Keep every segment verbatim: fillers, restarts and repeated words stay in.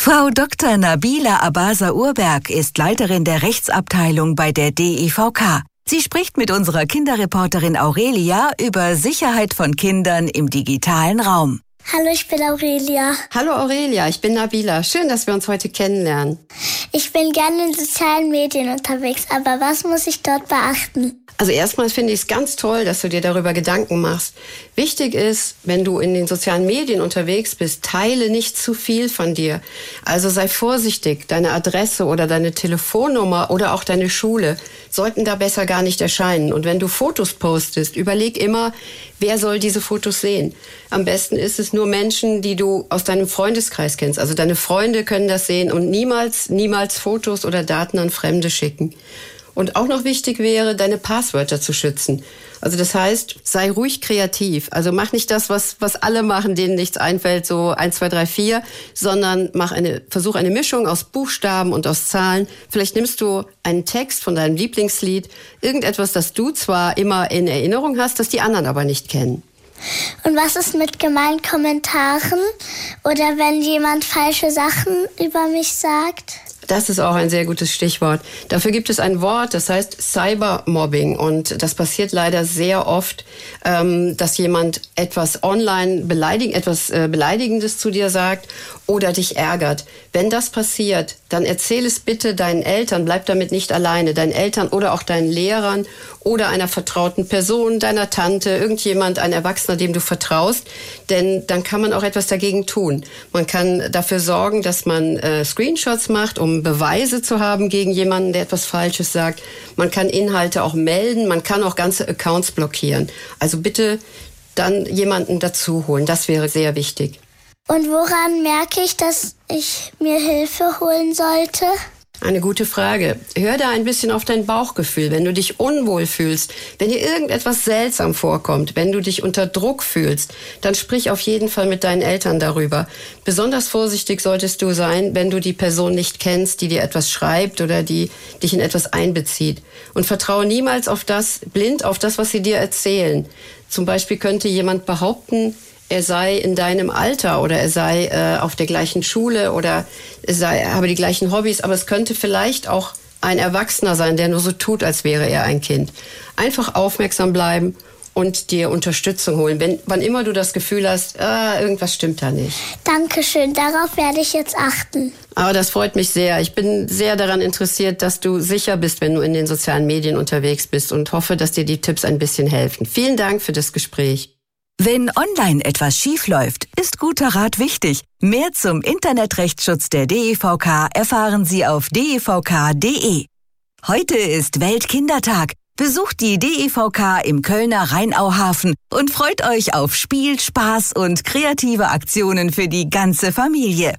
Frau Doktor Nabila Abasa-Urberg ist Leiterin der Rechtsabteilung bei der D E V K. Sie spricht mit unserer Kinderreporterin Aurelia über Sicherheit von Kindern im digitalen Raum. Hallo, ich bin Aurelia. Hallo Aurelia, ich bin Nabila. Schön, dass wir uns heute kennenlernen. Ich bin gerne in sozialen Medien unterwegs, aber was muss ich dort beachten? Also erstmal finde ich es ganz toll, dass du dir darüber Gedanken machst. Wichtig ist, wenn du in den sozialen Medien unterwegs bist, teile nicht zu viel von dir. Also sei vorsichtig, deine Adresse oder deine Telefonnummer oder auch deine Schule sollten da besser gar nicht erscheinen. Und wenn du Fotos postest, überleg immer, wer soll diese Fotos sehen. Am besten ist es nur Menschen, die du aus deinem Freundeskreis kennst. Also deine Freunde können das sehen und niemals, niemals Fotos oder Daten an Fremde schicken. Und auch noch wichtig wäre, deine Passwörter zu schützen. Also das heißt, sei ruhig kreativ. Also mach nicht das, was, was alle machen, denen nichts einfällt, so eins, zwei, drei, vier, sondern mach eine, versuch eine Mischung aus Buchstaben und aus Zahlen. Vielleicht nimmst du einen Text von deinem Lieblingslied, irgendetwas, das du zwar immer in Erinnerung hast, das die anderen aber nicht kennen. Und was ist mit gemeinen Kommentaren oder wenn jemand falsche Sachen über mich sagt? Das ist auch ein sehr gutes Stichwort. Dafür gibt es ein Wort, das heißt Cybermobbing. Und das passiert leider sehr oft, ähm, dass jemand etwas online beleidigend, etwas äh, Beleidigendes zu dir sagt oder dich ärgert. Wenn das passiert, dann erzähl es bitte deinen Eltern, bleib damit nicht alleine, deinen Eltern oder auch deinen Lehrern oder einer vertrauten Person, deiner Tante, irgendjemand, ein Erwachsener, dem du vertraust. Denn dann kann man auch etwas dagegen tun. Man kann dafür sorgen, dass man äh, Screenshots macht, um Beweise zu haben gegen jemanden, der etwas Falsches sagt. Man kann Inhalte auch melden, man kann auch ganze Accounts blockieren. Also bitte dann jemanden dazu holen, das wäre sehr wichtig. Und woran merke ich, dass ich mir Hilfe holen sollte? Eine gute Frage. Hör da ein bisschen auf dein Bauchgefühl. Wenn du dich unwohl fühlst, wenn dir irgendetwas seltsam vorkommt, wenn du dich unter Druck fühlst, dann sprich auf jeden Fall mit deinen Eltern darüber. Besonders vorsichtig solltest du sein, wenn du die Person nicht kennst, die dir etwas schreibt oder die dich in etwas einbezieht. Und vertraue niemals auf das, blind auf das, was sie dir erzählen. Zum Beispiel könnte jemand behaupten, er sei in deinem Alter oder er sei äh, auf der gleichen Schule oder er sei, er habe die gleichen Hobbys, aber es könnte vielleicht auch ein Erwachsener sein, der nur so tut, als wäre er ein Kind. Einfach aufmerksam bleiben und dir Unterstützung holen, wenn, wann immer du das Gefühl hast, ah, irgendwas stimmt da nicht. Dankeschön, darauf werde ich jetzt achten. Aber das freut mich sehr. Ich bin sehr daran interessiert, dass du sicher bist, wenn du in den sozialen Medien unterwegs bist und hoffe, dass dir die Tipps ein bisschen helfen. Vielen Dank für das Gespräch. Wenn online etwas schief läuft, ist guter Rat wichtig. Mehr zum Internetrechtsschutz der D E V K erfahren Sie auf d e v k punkt d e. Heute ist Weltkindertag. Besucht die D E V K im Kölner Rheinauhafen und freut euch auf Spiel, Spaß und kreative Aktionen für die ganze Familie.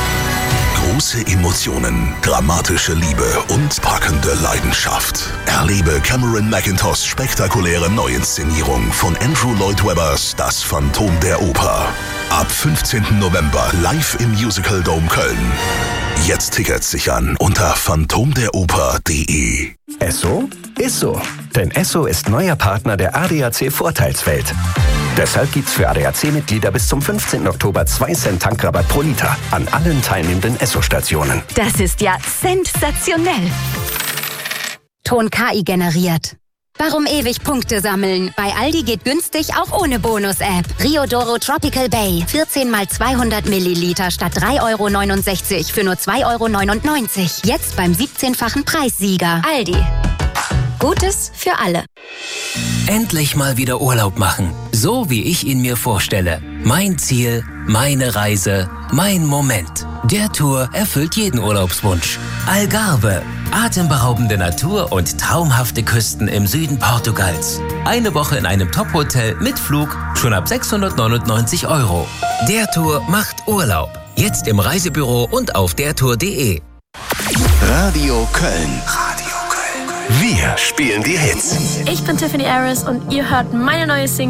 Große Emotionen, dramatische Liebe und packende Leidenschaft. Erlebe Cameron Mackintoshs spektakuläre Neuinszenierung von Andrew Lloyd Webbers Das Phantom der Oper. Ab fünfzehnten November live im Musical Dome Köln. Jetzt Tickets sichern unter phantom der oper punkt d e. Esso ist so. Denn Esso ist neuer Partner der A D A C Vorteilswelt. Deshalb gibt's für A D A C-Mitglieder bis zum fünfzehnten Oktober zwei Cent Tankrabatt pro Liter an allen teilnehmenden Esso-Stationen. Das ist ja sensationell. Ton K I generiert. Warum ewig Punkte sammeln? Bei Aldi geht günstig auch ohne Bonus-App. Riodoro Tropical Bay. vierzehn mal zweihundert Milliliter statt drei Euro neunundsechzig für nur zwei Euro neunundneunzig. Jetzt beim siebzehnfachen Preissieger. Aldi. Gutes für alle. Endlich mal wieder Urlaub machen. So wie ich ihn mir vorstelle. Mein Ziel, meine Reise, mein Moment. Der Tour erfüllt jeden Urlaubswunsch. Algarve. Atemberaubende Natur und traumhafte Küsten im Süden Portugals. Eine Woche in einem Top-Hotel mit Flug schon ab sechshundertneunundneunzig Euro. Der Tour macht Urlaub. Jetzt im Reisebüro und auf dertour punkt d e. Radio Köln. Radio Köln. Wir spielen die Hits. Ich bin Tiffany Aris und ihr hört meine neue Single